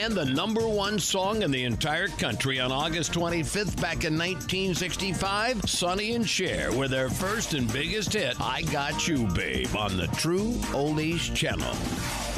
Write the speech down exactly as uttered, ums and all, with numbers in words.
and the number one song in the entire country on August twenty-fifth back in nineteen sixty-five, Sonny and Cher with their first and biggest hit, I Got You, Babe, on the True Oldies Channel.